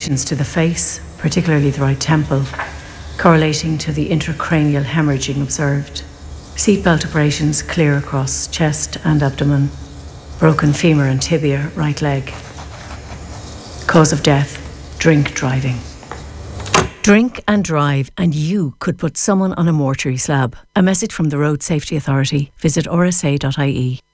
abrasions to the face, particularly the right temple, correlating to the intracranial hemorrhaging observed. Seatbelt abrasions clear across chest and abdomen. Broken femur and tibia, right leg. Cause of death, drink driving. Drink and drive, and you could put someone on a mortuary slab. A message from the Road Safety Authority. Visit rsa.ie.